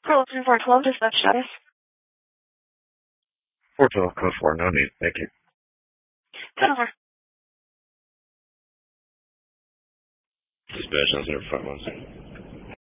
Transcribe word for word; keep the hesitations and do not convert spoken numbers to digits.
Carlton four twelve, dispatch status. four twelve, code four, no need, thank you. ten over. Dispatch on zero five one zero.